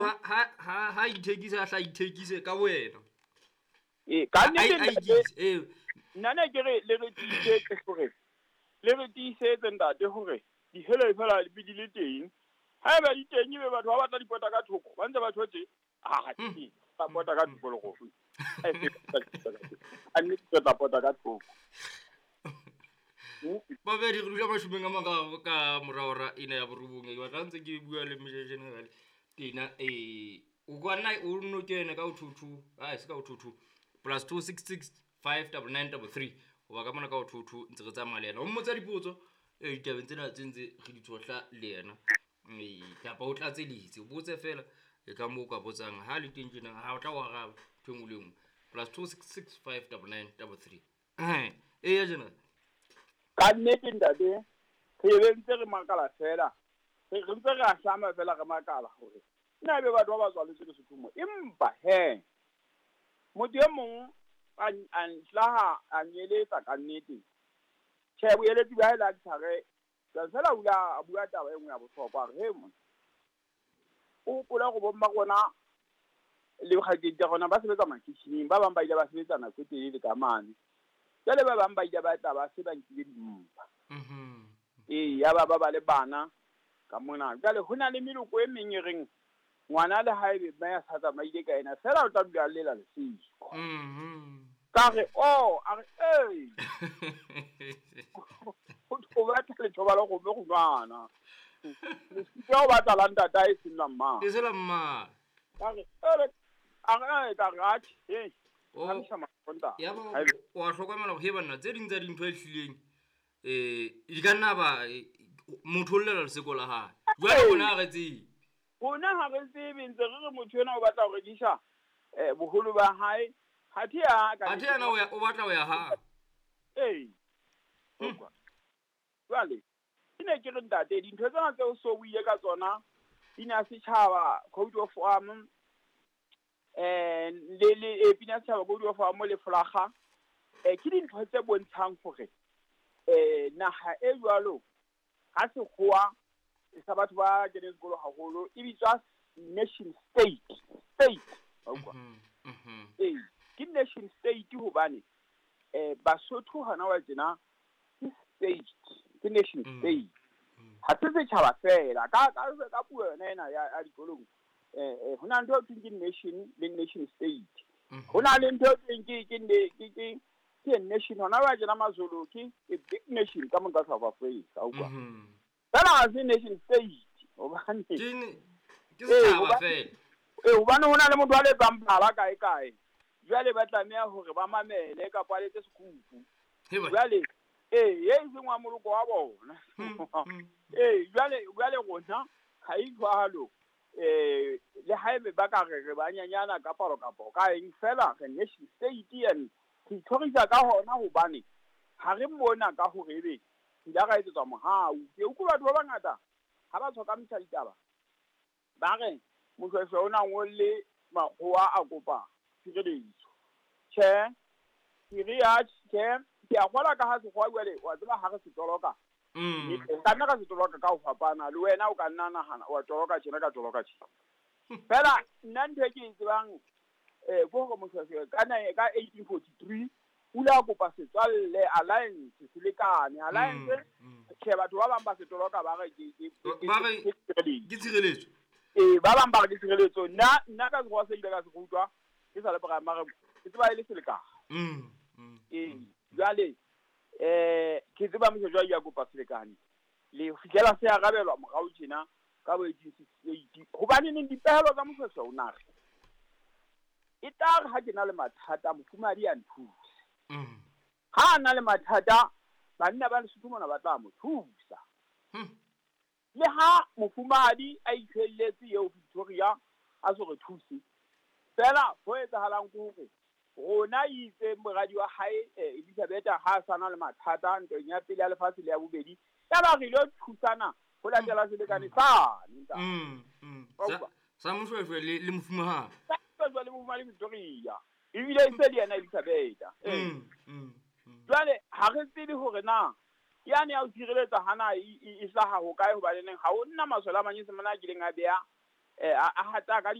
ha ithekisa hla ithekise ka wena ka nnete nna ke re le re tiisetse hore le re tiisetse ntate hore dihele fela le le teng ha eba di teng ebe batho ba batla dipota ka thoko ba ntse ba thotse ba pota ka thoko le go a nne ke tla pota ka thoko ba be di dula mashumeng a magago ka moraora ina ya borobong e batla ntse ke bua le Major General tena o kwana o nno kene ka uthutu se ka uthutu +266 59933 o ba ka mona ka uthutu ntse re tsamaya le yena o mmotsa dipotso ditabeng tsena tse ntse re di tsohla le yena kapa o tlatse litse o botse fela e ka mo ka botsang ha le teng tjena ha o tla wa ga thenguleng +266 59933 ya jena ka nnete ntate re ntse re makala fela re ntse re a hlama fela re makala hore nna ebe batho ba tswaletse ke sethumo empa motho e mong a nhlaha a nyeletsa ka nnete tjhe boeletsi ba hae la tshare fela a bua taba e nngwe ya bohlokwa re mo o pola go bomma gona le bokgatedi tsa gona ba sebetsa makitcheneng ba bang ba ile ba sebetsa nako e telele ka mane jale ba bang ba ile ba tla ba se ba nkile dimpa ya ba le bana ka mona jale ho na le meloko e meng e reng ngwana le haebe ba ya sa tsamaile ka ena fela o tla dula lela le siko ka re a re o batla le thoba le go be go ngwana le siko ba tla landa ta e sina mma e sela mma ka re ka gathi ya ba wa hlokomela go hebana tse ding tsa dintho e hlileng di ka nna ba motho o llela leseko la hae jwale bona ga tsebe bona ha re tsebe ntse re motho yena o batla go rekisa boholo ba hae hathe yana o batla ho ya ha jwale ke ne ke re ntate dintho tsena tse o so buile ka tsona di na setjhaba code of arm le pina setjhaba code of arm le flaga ke dintho tse bontshang hore naha e jwalo ha se khoa sa batho ba keneng sekolo haholo e bitswa nation state ke nation state hobane Basotho hana wa tjena ke nation state ha se setjhaba fela ka puo yona ena ya dikolong ho na ntho ke nation le nation state ho na le ntho ke nation hona wa tjena Mazulu ke a big nation ka monka South Africa o kwa fela ha se nation state hobane ke setjhaba fela hobane ho na le motho a le tsampala kae jwale ba tlameha hore ba mamele ka paletse sekupu jwale ye seng wa moloko wa bona jwale rona ha e jwalo le haebe ba ka re ba nyanyana ka palo ka eng fela re nation state and ke ithorisa ka hona hobane ha re mona ka hore ebe ila ga etsetswa mohau ke utlwa batho ba bangata ha ba tshoka mtha ditaba ba re mohlwehlo o na ngolle makgowa a kopa tshireletso ke a gola ka ha sekgowa jwale wa tseba ha re se toloka ka nna ka se toloka ka ho fapana le wena o ka nna nahana wa toloka tjena ka toloka tjena fela nna ntho e ke e tsebang ko go mohlwehlo ka 1843 ula kopa setswalle alliance selekane alliance ke batho ba bang ba se toloka ba re ke tshireletso ba bang ba re ke tshireletso nna ka go se ile ka se rutwa ke sa le primary ke tseba ile selekane jwale ke tseba mohlwehlo ya kopa selekane le fihlela se arabelwa morao tjena ka bo 1868 hobane neng dipehelo tsa mohlwehlo o nare e tare ha ke na le mathata mofumadi ya nthusa ha na le mathata banna ba Lesotho mona ba tla mo thusa le ha mofumadi a itlhelletse eo Victoria a so re thuse fela ho etsahalang ke hore rona itse moradi wa hae Elizabeth ha sana le mathata ntong ya pele ya lefatshe le ya bobedi ya ba re lo thusana ho latela selekane sa mohlwehlo le mofumahadi le mofumahadi Victoria ebile e se le yena Elizabeth jwale ha re tsebe hore na yane ya o tshireletsa hana e hlaha ho kae ho ba leneng ha o nna maswala a manyese mona a kileng a beya a hata ka